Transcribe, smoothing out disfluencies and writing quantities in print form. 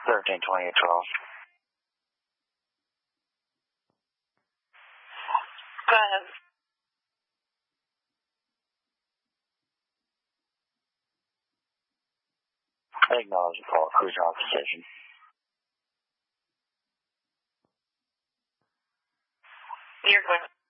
132812. Go ahead. I acknowledge the call. Cruiser off the station. You're good.